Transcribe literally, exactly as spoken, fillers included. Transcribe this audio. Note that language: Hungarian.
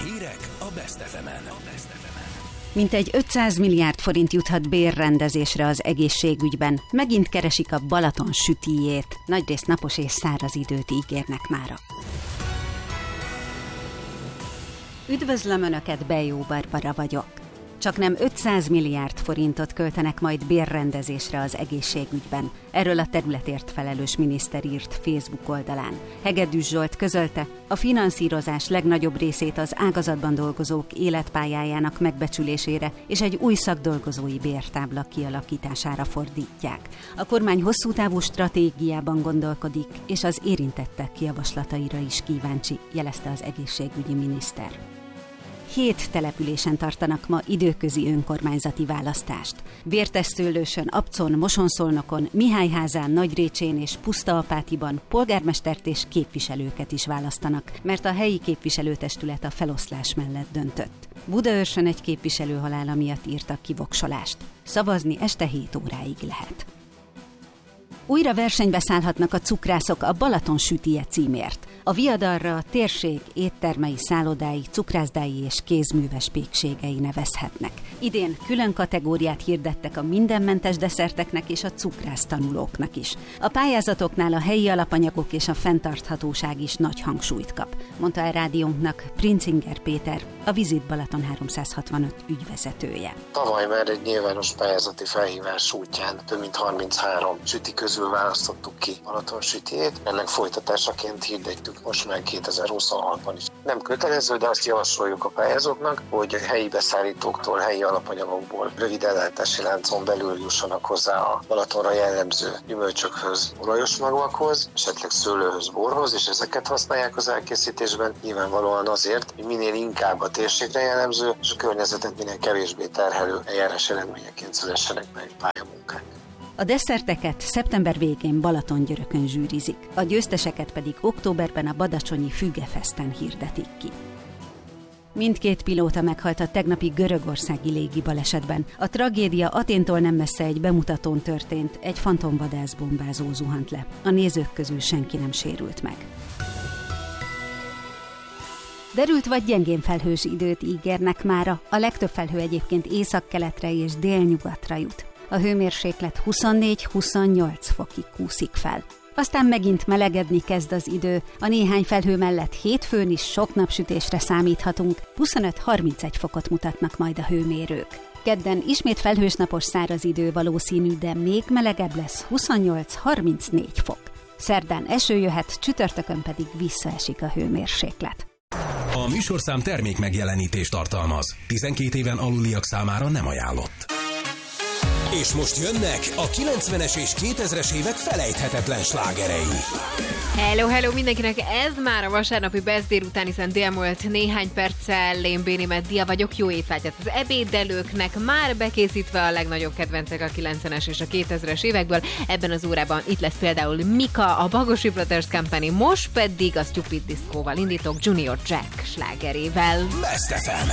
Hírek a Best ef emen. Mintegy ötszáz milliárd forint juthat bérrendezésre az egészségügyben. Megint keresik a Balaton sütijét. Nagyrészt napos és száraz időt ígérnek mára. Üdvözlöm Önöket, Bejó Barbara vagyok. Csaknem ötszáz milliárd forintot költenek majd bérrendezésre az egészségügyben. Erről a területért felelős miniszter írt Facebook oldalán. Hegedűs Zsolt közölte, a finanszírozás legnagyobb részét az ágazatban dolgozók életpályájának megbecsülésére és egy új szakdolgozói bértábla kialakítására fordítják. A kormány hosszú távú stratégiában gondolkodik, és az érintettek javaslataira is kíváncsi, jelezte az egészségügyi miniszter. Hét településen tartanak ma időközi önkormányzati választást. Vértesszőlősön, Abcon, Mosonszolnokon, Mihályházán, Nagyrécsén és Pusztaapátiban polgármestert és képviselőket is választanak, mert a helyi képviselőtestület a feloszlás mellett döntött. Budaörsön egy képviselő halála miatt írtak kivoksolást. Szavazni este hét óráig lehet. Újra versenybe szállhatnak a cukrászok a Balaton sütije címért. A viadalra a térség éttermei, szállodái, cukrászdái és kézműves pékségei nevezhetnek. Idén külön kategóriát hirdettek a mindenmentes desszerteknek és a cukrász tanulóknak is. A pályázatoknál a helyi alapanyagok és a fenntarthatóság is nagy hangsúlyt kap, mondta el rádiónknak Princinger Péter, a Visit Balaton háromszázhatvanöt ügyvezetője. Tavaly már egy nyilvános pályázati felhívás útján több mint harminchárom süti közül választottuk ki Balaton sütijét. Ennek folytatásaként hirdetjük most már kétezer-huszonhatban is. Nem kötelező, de azt javasoljuk a pályázóknak, hogy helyi beszállítóktól, helyi alapanyagokból rövid ellátási láncon belül jussanak hozzá a Balatonra jellemző gyümölcsökhöz, olajos magvakhoz, esetleg szőlőhöz, borhoz, és ezeket használják az elkészítésben. Nyilvánvalóan azért, hogy minél inkább a térségre jellemző, és a környezetet minél kevésbé terhelő eljárás eredményeként szülessenek meg pályamunkák. A desszerteket szeptember végén Balatongyörökön zsűrizik, a győzteseket pedig októberben a badacsonyi Fügefesten hirdetik ki. Mindkét pilóta meghalt a tegnapi görögországi légi balesetben. A tragédia Athéntól nem messze egy bemutatón történt, egy fantomvadász bombázó zuhant le. A nézők közül senki nem sérült meg. Derült vagy gyengén felhős időt ígérnek mára, a legtöbb felhő egyébként északkeletre és délnyugatra jut. A hőmérséklet huszonnégy-huszonnyolc fokig kúszik fel. Aztán megint melegedni kezd az idő, a néhány felhő mellett hétfőn is sok napsütésre számíthatunk, huszonöt-harmincegy fokot mutatnak majd a hőmérők. Kedden ismét felhős napos száraz idő valószínű, de még melegebb lesz, huszonnyolc-harmincnégy fok. Szerdán eső jöhet, csütörtökön pedig visszaesik a hőmérséklet. A műsorszám termék megjelenítést tartalmaz. tizenkét éven aluliak számára nem ajánlott. És most jönnek a kilencvenes és kétezres évek felejthetetlen slágerei. Hello, hello mindenkinek, ez már a vasárnapi Best délután, hiszen dél múlt néhány perccel, én Béni Meddia vagyok, jó étvágyat az ebédelőknek, már bekészítve a legnagyobb kedvencek a kilencvenes és a kétezres évekből. Ebben az órában itt lesz például Mika, a Bagosi Brothers Company, most pedig a Stupid Disco-val indítok Junior Jack slágerével. Best ef em.